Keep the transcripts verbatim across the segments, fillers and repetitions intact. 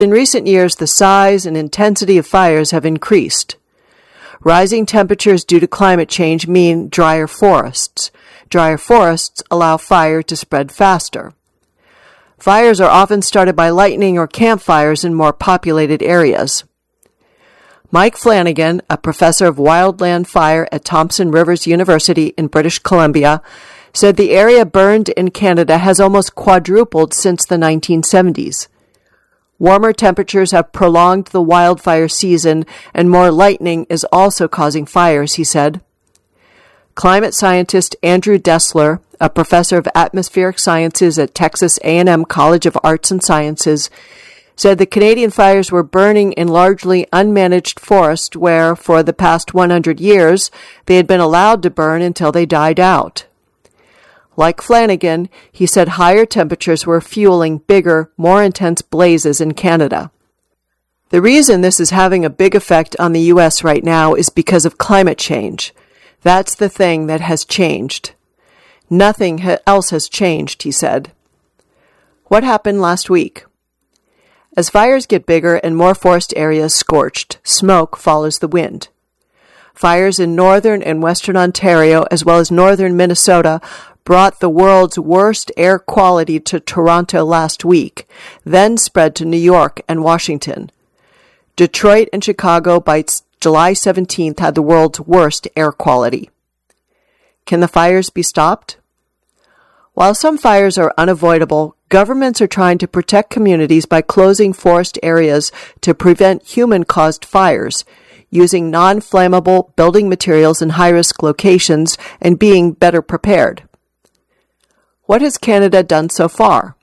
In recent years, the size and intensity of fires have increased. Rising temperatures due to climate change mean drier forests. Drier forests allow fire to spread faster. Fires are often started by lightning or campfires in more populated areas. Mike Flanagan, a professor of wildland fire at Thompson Rivers University in British Columbia, said the area burned in Canada has almost quadrupled since the nineteen seventies. Warmer temperatures have prolonged the wildfire season, and more lightning is also causing fires, he said. Climate scientist Andrew Dessler, a professor of atmospheric sciences at Texas A and M College of Arts and Sciences, said the Canadian fires were burning in largely unmanaged forest where, for the past one hundred years, they had been allowed to burn until they died out. Like Flanagan, he said higher temperatures were fueling bigger, more intense blazes in Canada. The reason this is having a big effect on the U S right now is because of climate change. That's the thing that has changed. Nothing ha- else has changed, he said. What happened last week? As fires get bigger and more forest areas scorched, smoke follows the wind. Fires in northern and western Ontario, as well as northern Minnesota, brought the world's worst air quality to Toronto last week, then spread to New York and Washington. Detroit and Chicago by July seventeenth had the world's worst air quality. Can the fires be stopped? While some fires are unavoidable, governments are trying to protect communities by closing forest areas to prevent human-caused fires, using non-flammable building materials in high-risk locations, and being better prepared. What has Canada done so far?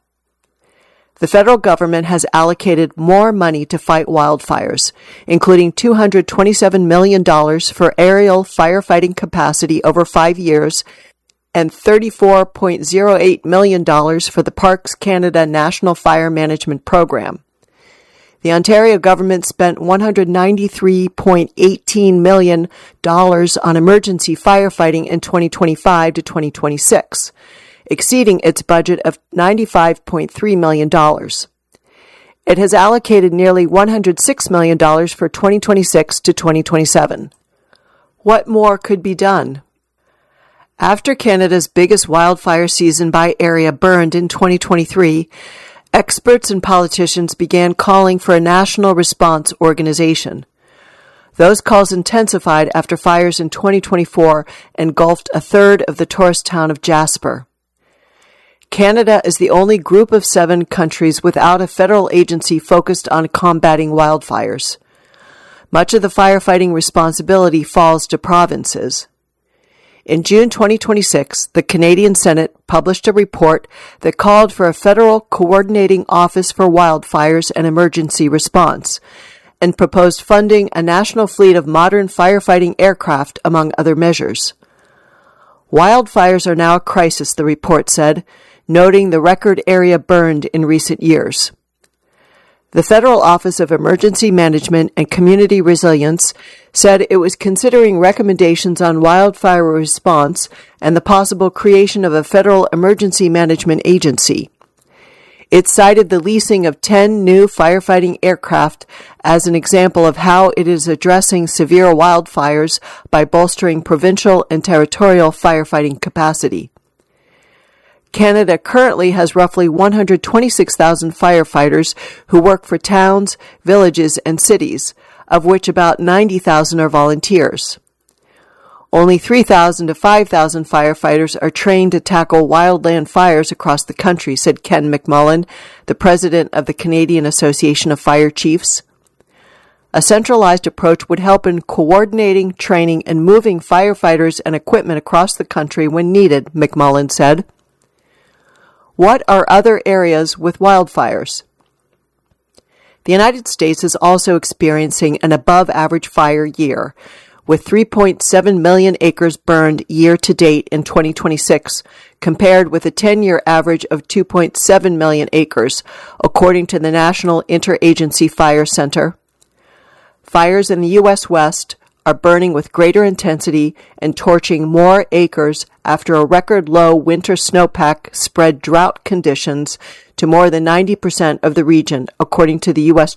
The federal government has allocated more money to fight wildfires, including two hundred twenty-seven million dollars for aerial firefighting capacity over five years and thirty-four point zero eight million dollars for the Parks Canada National Fire Management Program. The Ontario government spent one hundred ninety-three point one eight million dollars on emergency firefighting in twenty twenty-five to twenty twenty-six. Exceeding its budget of ninety-five point three million dollars. It has allocated nearly one hundred six million dollars for twenty twenty-six to twenty twenty-seven. What more could be done? After Canada's biggest wildfire season by area burned in twenty twenty-three, experts and politicians began calling for a national response organization. Those calls intensified after fires in twenty twenty-four engulfed a third of the tourist town of Jasper. Canada is the only group of seven countries without a federal agency focused on combating wildfires. Much of the firefighting responsibility falls to provinces. In June twenty twenty-six, the Canadian Senate published a report that called for a federal coordinating office for wildfires and emergency response, and proposed funding a national fleet of modern firefighting aircraft, among other measures. Wildfires are now a crisis, the report said, noting the record area burned in recent years. The Federal Office of Emergency Management and Community Resilience said it was considering recommendations on wildfire response and the possible creation of a federal emergency management agency. It cited the leasing of ten new firefighting aircraft as an example of how it is addressing severe wildfires by bolstering provincial and territorial firefighting capacity. Canada currently has roughly one hundred twenty-six thousand firefighters who work for towns, villages, and cities, of which about ninety thousand are volunteers. Only three thousand to five thousand firefighters are trained to tackle wildland fires across the country, said Ken McMullen, the president of the Canadian Association of Fire Chiefs. A centralized approach would help in coordinating, training, and moving firefighters and equipment across the country when needed, McMullen said. What are other areas with wildfires? The United States is also experiencing an above-average fire year, with three point seven million acres burned year-to-date in twenty twenty-six, compared with a ten-year average of two point seven million acres, according to the National Interagency Fire Center. Fires in the U S West are burning with greater intensity and torching more acres after a record low winter snowpack spread drought conditions to more than ninety percent of the region, according to the U S